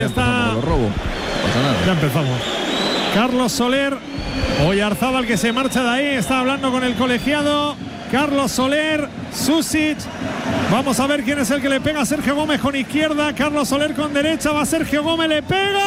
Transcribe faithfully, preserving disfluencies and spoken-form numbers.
Está... Lo robo. No pasa nada. Ya empezamos. Carlos Soler, Oyarzábal que se marcha de ahí, está hablando con el colegiado. Carlos Soler, Susic. Vamos a ver quién es el que le pega a Sergio Gómez con izquierda. Carlos Soler con derecha, va Sergio Gómez, le pega.